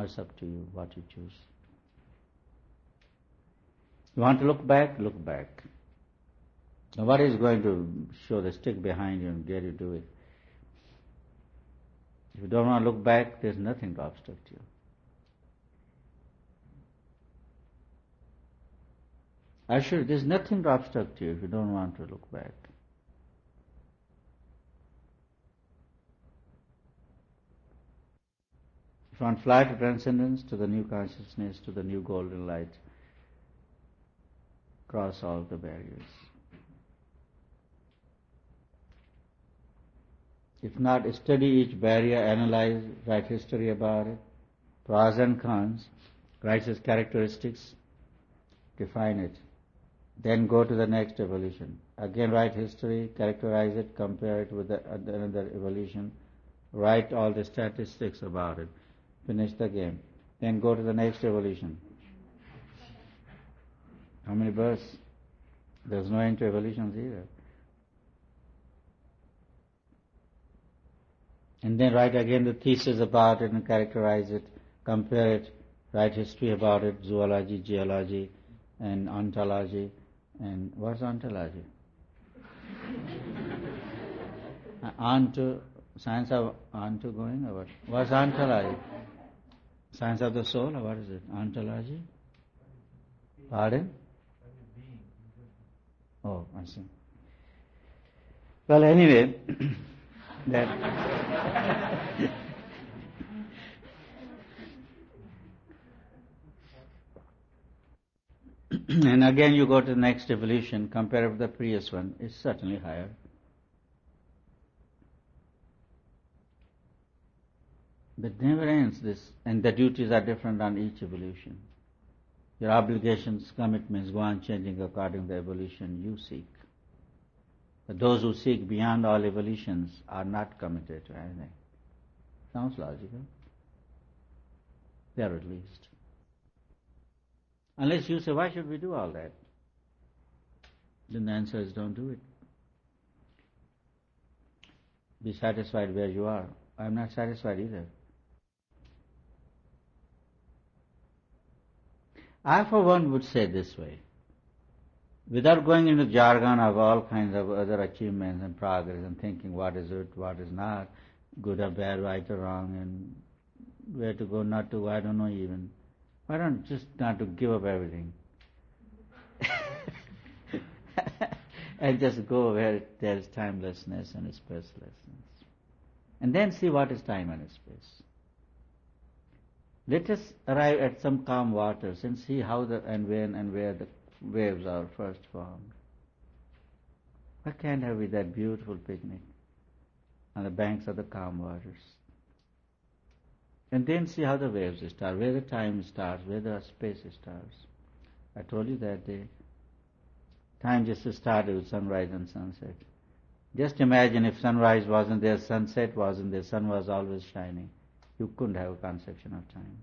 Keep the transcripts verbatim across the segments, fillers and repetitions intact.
it's up to you what you choose. You want to look back? Look back. Now what is going to show the stick behind you and get you to do it? If you don't want to look back, there's nothing to obstruct you. I assure you, there's nothing to obstruct you if you don't want to look back. If you want to fly to transcendence, to the new consciousness, to the new golden light, cross all the barriers. If not, study each barrier, analyze, write history about it, pros and cons, write its characteristics, define it. Then go to the next evolution. Again write history, characterize it, compare it with the, another evolution, write all the statistics about it, finish the game. Then go to the next evolution. How many births? There's no end to evolutions either. And then write again the thesis about it and characterize it, compare it, write history about it, zoology, geology, and ontology. And what's ontology? uh, onto, science of onto going or what? What's ontology? Science of the soul or what is it? Ontology? Pardon? Oh, I see. Well, anyway, that and again you go to the next evolution, compare it with the previous one, it's certainly higher. But it never ends this, and the duties are different on each evolution. Your obligations, commitments go on changing according to the evolution you seek. But those who seek beyond all evolutions are not committed to anything. Sounds logical. There at least. Unless you say, why should we do all that? Then the answer is, don't do it. Be satisfied where you are. I'm not satisfied either. I, for one, would say this way, without going into jargon of all kinds of other achievements and progress and thinking what is it, what is not, good or bad, right or wrong, and where to go, not to go, I don't know even. Why don't just not to give up everything and just go where there is timelessness and spacelessness, and then see what is time and space. Let us arrive at some calm waters and see how the and when and where the waves are first formed. Why can't have we that beautiful picnic on the banks of the calm waters? And then see how the waves start, where the time starts, where the space starts. I told you that day. Time just started with sunrise and sunset. Just imagine if sunrise wasn't there, sunset wasn't there, sun was always shining. You couldn't have a conception of time.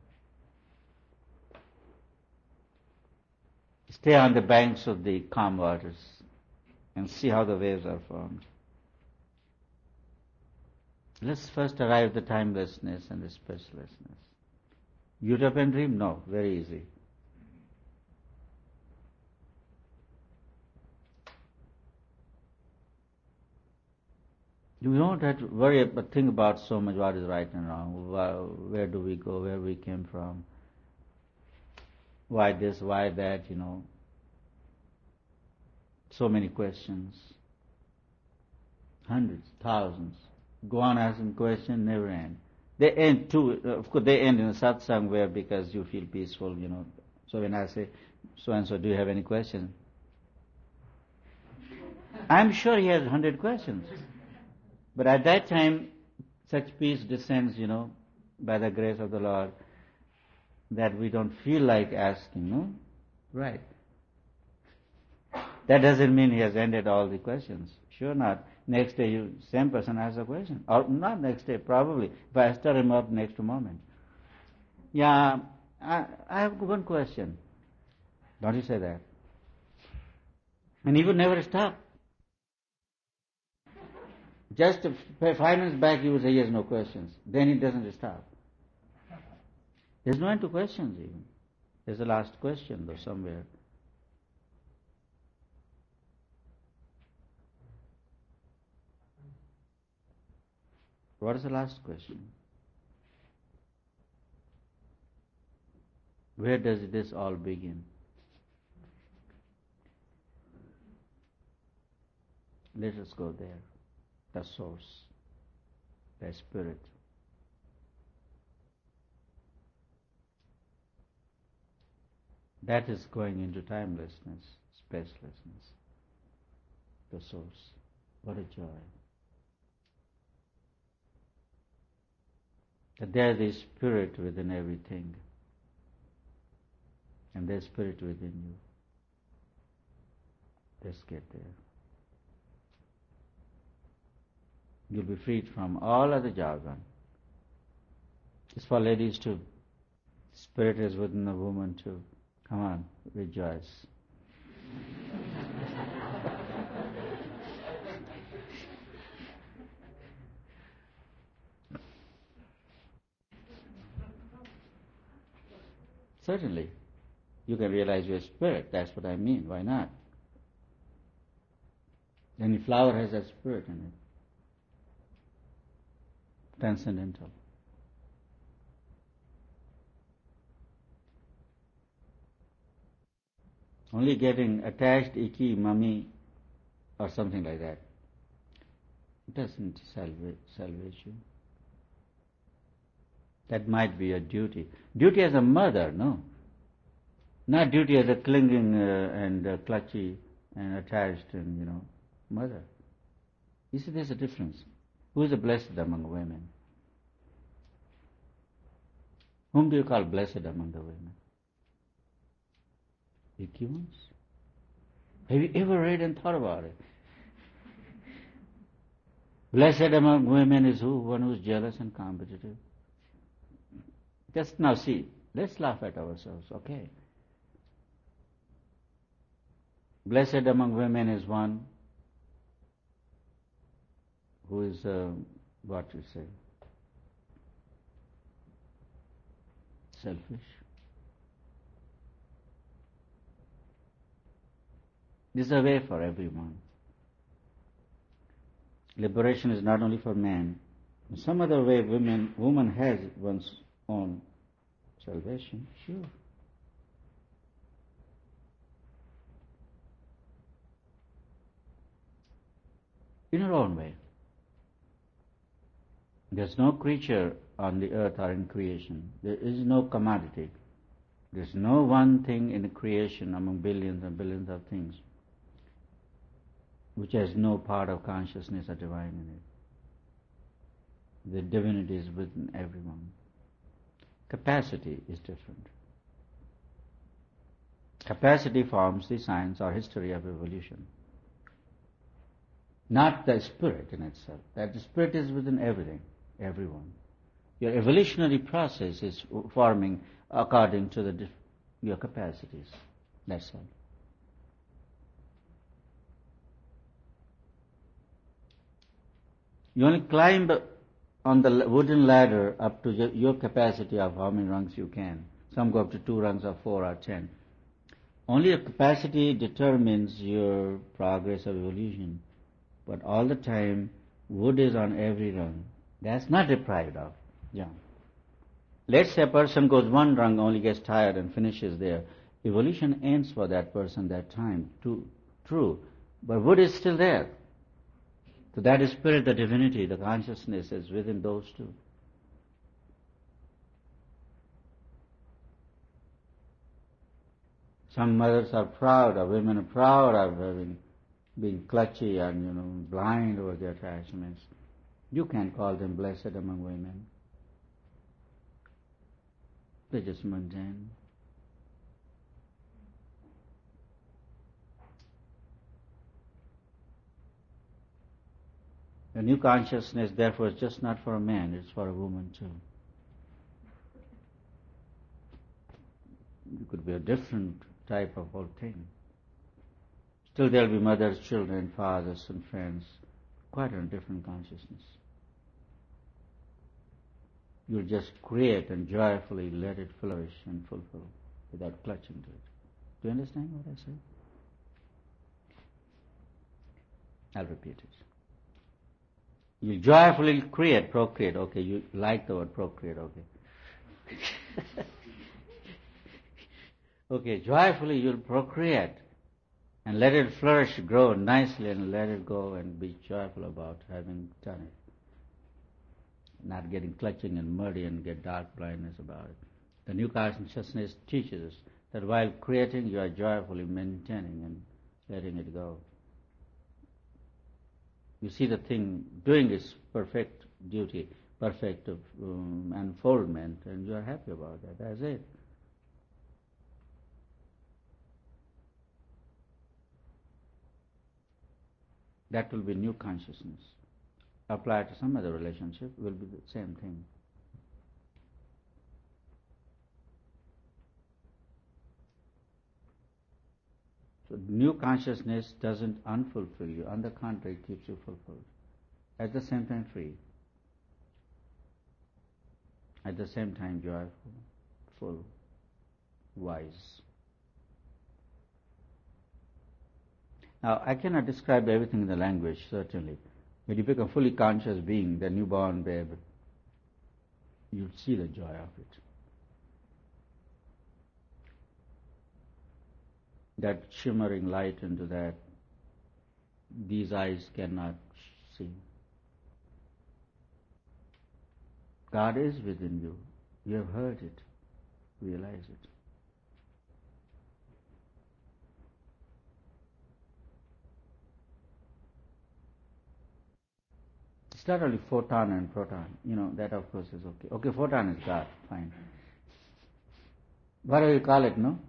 Stay on the banks of the calm waters and see how the waves are formed. Let's first arrive at the timelessness and the spacelessness. Utopian dream? No, very easy. You don't have to worry about, think about so much what is right and wrong, where do we go, where we came from, why this, why that, you know. So many questions. Hundreds, thousands. Go on asking questions, never end. They end too, of course they end in a satsang where because you feel peaceful, you know. So when I say, so and so, do you have any questions? I'm sure he has a hundred questions. But at that time, such peace descends, you know, by the grace of the Lord, that we don't feel like asking, no? Right. That doesn't mean he has ended all the questions. Sure not. Next day, you same person asks a question. Or not next day, probably. If I stir him up next moment. Yeah, I, I have one question. Don't you say that? And he would never stop. Just five minutes back, he would say, he has no questions. Then he doesn't stop. There's no end to questions even. There's the last question though somewhere. What is the last question? Where does this all begin? Let us go there. The source, the spirit. That is going into timelessness, spacelessness. The source. What a joy. That there is spirit within everything. And there's spirit within you. Let's get there. You'll be freed from all other jargon. It's for ladies too. Spirit is within a woman too. Come on, rejoice. Certainly. You can realize your spirit. That's what I mean. Why not? Any flower has a spirit in it. Transcendental. Only getting attached, icky, mummy, or something like that, it doesn't salvage, salvage you. That might be a duty. Duty as a mother, no. Not duty as a clinging uh, and uh, clutchy and attached and, you know, mother. You see, there's a difference. Who is the blessed among women? Whom do you call blessed among the women? Icky ones? Have you ever read and thought about it? Blessed among women is who? One who's jealous and competitive. Just now see, let's laugh at ourselves, okay? Blessed among women is one who is, uh, what you say, selfish. This is a way for everyone. Liberation is not only for men. In some other way, women, woman has one's own salvation, sure. In her own way. There's no creature on the earth or in creation. There is no commodity. There's no one thing in creation among billions and billions of things which has no part of consciousness or divine in it. The divinity is within everyone. Capacity is different. Capacity forms the science or history of evolution. Not the spirit in itself. That the spirit is within everything, everyone. Your evolutionary process is forming according to the dif- your capacities. That's all. You only climb on the wooden ladder up to your capacity of how many rungs you can. Some go up to two rungs or four or ten. Only your capacity determines your progress of evolution. But all the time, wood is on every rung. That's not deprived of. Yeah. Let's say a person goes one rung, only gets tired and finishes there. Evolution ends for that person that time. Too, true. But wood is still there. So that is spirit, the divinity, the consciousness is within those two. Some mothers are proud, or women are proud of having being clutchy and, you know, blind over their attachments. You can't call them blessed among women. They're just mundane. The new consciousness, therefore, is just not for a man, it's for a woman too. It could be a different type of whole thing. Still there will be mothers, children, fathers and friends, quite a different consciousness. You'll just create and joyfully let it flourish and fulfill without clutching to it. Do you understand what I said? I'll repeat it. You joyfully create, procreate. Okay, you like the word procreate, okay. Okay, joyfully you'll procreate and let it flourish, grow nicely, and let it go and be joyful about having done it. Not getting clutching and muddy and get dark blindness about it. The new consciousness teaches us that while creating, you are joyfully maintaining and letting it go. You see the thing doing its perfect duty, perfect um, unfoldment, and you are happy about that. That's it. That will be new consciousness. Apply to some other relationship, will be the same thing. So new consciousness doesn't unfulfill you. On the contrary, it keeps you fulfilled. At the same time free. At the same time joyful, full, wise. Now, I cannot describe everything in the language, certainly. When you become fully conscious being, the newborn babe, you'll see the joy of it. That shimmering light into that these eyes cannot see. God is within you. You have heard it. Realize it. It's not only photon and proton. You know, that of course is okay. Okay, photon is God. Fine. Whatever you call it, no?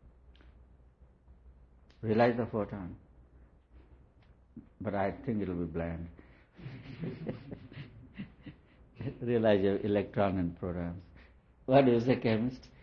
Realize the photon. But I think it will be bland. Realize your electron and protons. What is a chemist?